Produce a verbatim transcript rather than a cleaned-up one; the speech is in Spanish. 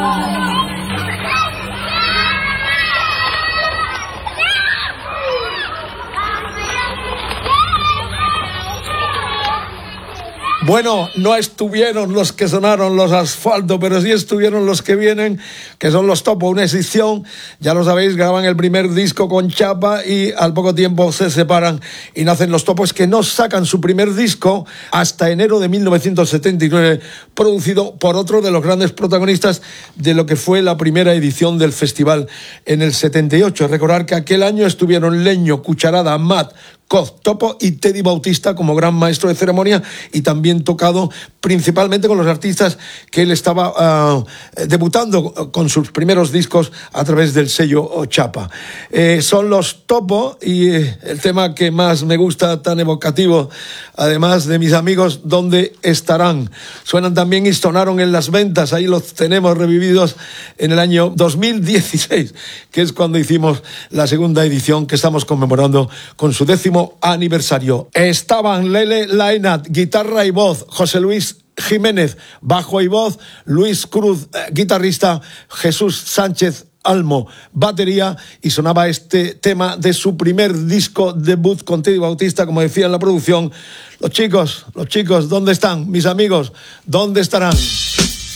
Bueno, no estuvieron los que sonaron los Asfalto, pero sí estuvieron los que vienen, que son los Topo, una excepción. Ya lo sabéis, graban el primer disco con Chapa y al poco tiempo se separan y nacen los Topos, que no sacan su primer disco hasta enero de mil novecientos setenta y nueve, producido por otro de los grandes protagonistas de lo que fue la primera edición del festival en el setenta y ocho. Recordar que aquel año estuvieron Leño, Cucharada, Matt, Coz, Topo y Teddy Bautista como gran maestro de ceremonia, y también tocado principalmente con los artistas que él estaba uh, debutando con sus primeros discos a través del sello Chapa. Eh, son los Topo, y eh, el tema que más me gusta, tan evocativo, además de Mis amigos, ¿dónde estarán? Suenan también y sonaron en las ventas, ahí los tenemos revividos en el año dos mil dieciséis, que es cuando hicimos la segunda edición que estamos conmemorando con su décimo aniversario. Estaban Lele Lainat, guitarra y voz, José Luis Jiménez, bajo y voz, Luis Cruz, eh, guitarrista, Jesús Sánchez Almo, batería, y sonaba este tema de su primer disco debut con Teddy Bautista, como decía en la producción. Los chicos, los chicos, ¿dónde están? Mis amigos, ¿dónde estarán?